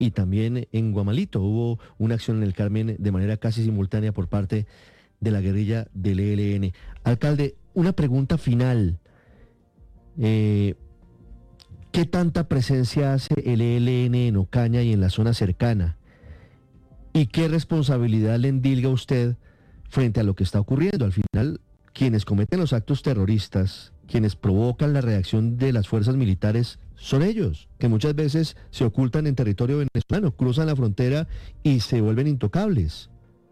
y también en Guamalito hubo una acción en el Carmen de manera casi simultánea por parte de la guerrilla del ELN. Alcalde, una pregunta final. ¿Qué tanta presencia hace el ELN en Ocaña y en la zona cercana? ¿Y qué responsabilidad le endilga usted frente a lo que está ocurriendo? Al final, quienes cometen los actos terroristas, quienes provocan la reacción de las fuerzas militares, son ellos, que muchas veces se ocultan en territorio venezolano, cruzan la frontera y se vuelven intocables.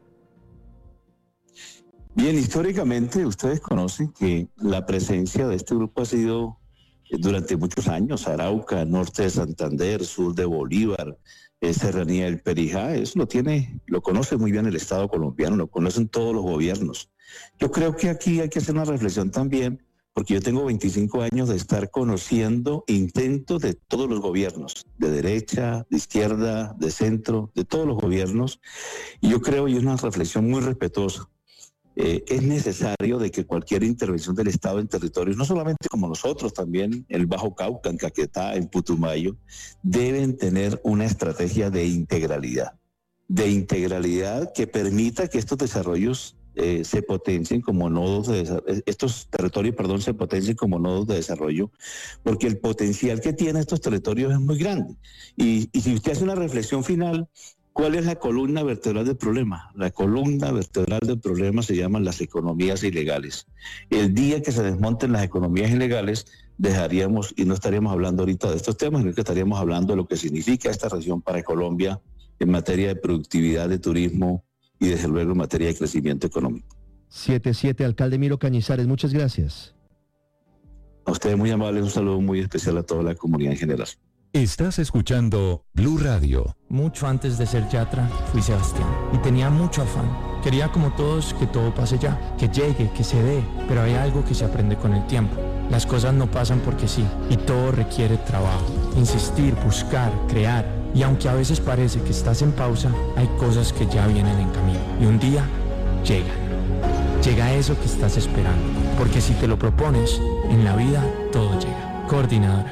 Bien, históricamente ustedes conocen que la presencia de este grupo ha sido durante muchos años: Arauca, norte de Santander, sur de Bolívar, Serranía del Perijá. Eso lo conoce muy bien el Estado colombiano, lo conocen todos los gobiernos. Yo creo que aquí hay que hacer una reflexión también, porque yo tengo 25 años de estar conociendo intentos de todos los gobiernos, de derecha, de izquierda, de centro, de todos los gobiernos, y yo creo, y es una reflexión muy respetuosa, es necesario de que cualquier intervención del Estado en territorios, no solamente como nosotros, también en el Bajo Cauca, en Caquetá, en Putumayo, deben tener una estrategia de integralidad que permita que estos desarrollos se potencien como nodos estos territorios, se potencien como nodos de desarrollo, porque el potencial que tienen estos territorios es muy grande. Y si usted hace una reflexión final, ¿cuál es la columna vertebral del problema? La columna vertebral del problema se llaman las economías ilegales. El día que se desmonten las economías ilegales, dejaríamos, y no estaríamos hablando ahorita de estos temas, sino que estaríamos hablando de lo que significa esta región para Colombia en materia de productividad, de turismo y desde luego en materia de crecimiento económico. 7-7, alcalde Miro Cañizares, muchas gracias. A ustedes muy amables, un saludo muy especial a toda la comunidad en general. Estás escuchando Blue Radio. Mucho antes de ser Yatra, fui Sebastián y tenía mucho afán. Quería como todos que todo pase ya, que llegue, que se dé, pero hay algo que se aprende con el tiempo. Las cosas no pasan porque sí, y todo requiere trabajo. Insistir, buscar, crear. Y aunque a veces parece que estás en pausa, hay cosas que ya vienen en camino. Y un día, llegan. Llega eso que estás esperando. Porque si te lo propones, en la vida todo llega. Coordinadora.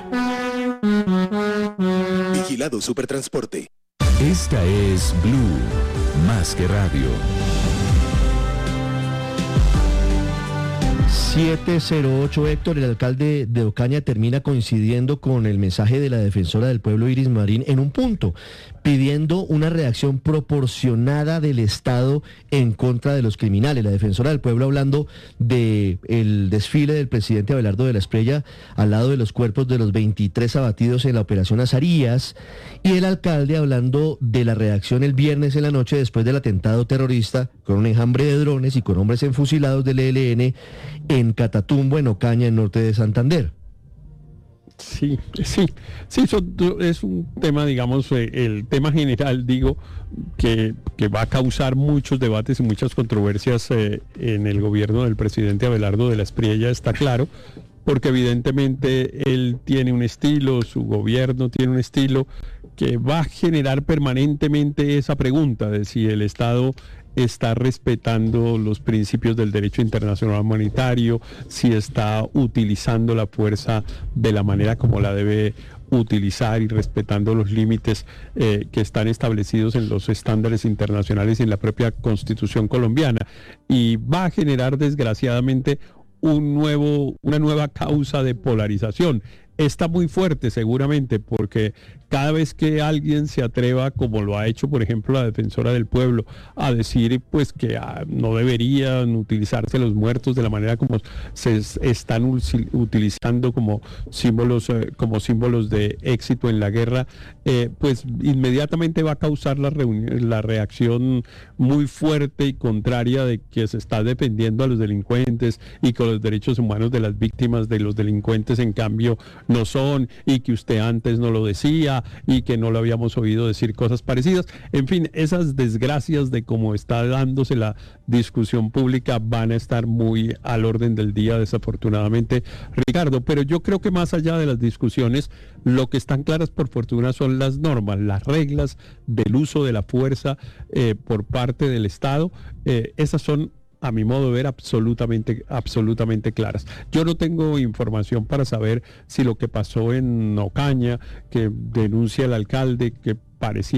Vigilado Supertransporte. Esta es Blue, más que radio. 708, Héctor, el alcalde de Ocaña termina coincidiendo con el mensaje de la defensora del pueblo Iris Marín en un punto, pidiendo una reacción proporcionada del Estado en contra de los criminales. La defensora del pueblo hablando del desfile del presidente Abelardo de la Espriella al lado de los cuerpos de los 23 abatidos en la operación Azarías, y el alcalde hablando de la reacción el viernes en la noche después del atentado terrorista con un enjambre de drones y con hombres enfusilados del ELN en Catatumbo, en Ocaña, en norte de Santander. Sí, es un tema, digamos, el tema general, digo, que va a causar muchos debates y muchas controversias en el gobierno del presidente Abelardo de la Espriella, está claro, porque evidentemente él tiene un estilo, su gobierno tiene un estilo que va a generar permanentemente esa pregunta de si el Estado está respetando los principios del derecho internacional humanitario, si está utilizando la fuerza de la manera como la debe utilizar y respetando los límites que están establecidos en los estándares internacionales y en la propia Constitución colombiana. Y va a generar, desgraciadamente, una nueva causa de polarización. Está muy fuerte seguramente porque cada vez que alguien se atreva, como lo ha hecho por ejemplo la defensora del pueblo, a decir pues que no deberían utilizarse los muertos de la manera como se están utilizando como símbolos de éxito en la guerra, pues inmediatamente va a causar la reacción muy fuerte y contraria de que se está defendiendo a los delincuentes y que los derechos humanos de las víctimas de los delincuentes en cambio no son, y que usted antes no lo decía y que no lo habíamos oído decir cosas parecidas. En fin, esas desgracias de cómo está dándose la discusión pública van a estar muy al orden del día, desafortunadamente, Ricardo. Pero yo creo que más allá de las discusiones, lo que están claras por fortuna son las normas, las reglas del uso de la fuerza por parte del Estado. Esas son a mi modo de ver, absolutamente claras. Yo no tengo información para saber si lo que pasó en Ocaña, que denuncia el alcalde, que parecía